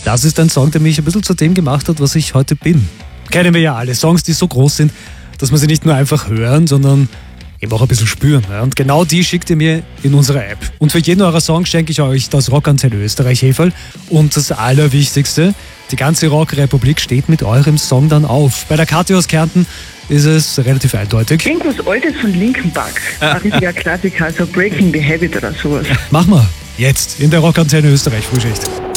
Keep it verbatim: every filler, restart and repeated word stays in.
Das ist ein Song, der mich ein bisschen zu dem gemacht hat, was ich heute bin. Kennen wir ja alle. Songs, die so groß sind, dass man sie nicht nur einfach hören, sondern eben auch ein bisschen spüren. Ja? Und genau die schickt ihr mir in unsere App. Und für jeden eurer Songs schenke ich euch das Rockantenne Österreich Heferl. Und das Allerwichtigste, die ganze Rockrepublik steht mit eurem Song dann auf. Bei der Kathi aus Kärnten ist es relativ eindeutig. Irgendwas Altes von Linkin Park. Ein richtiger Klassiker, also Breaking the Habit oder sowas. Mach mal, jetzt in der Rockantenne Österreich Frühschicht.